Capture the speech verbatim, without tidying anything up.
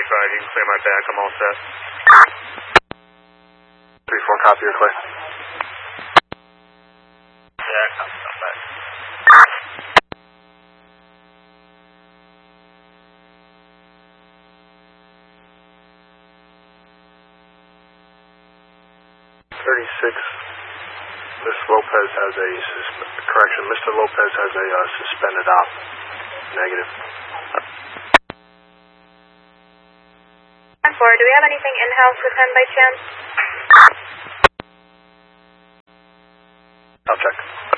thirty-five, you can clear my back, I'm all set. three four, copy, you're clear. Yeah, copy, I'm back. thirty-six, Miss Lopez has a, susp- correction, Mister Lopez has a uh, suspended op. Negative. ten four, do we have anything in-house with him by chance? I'll check.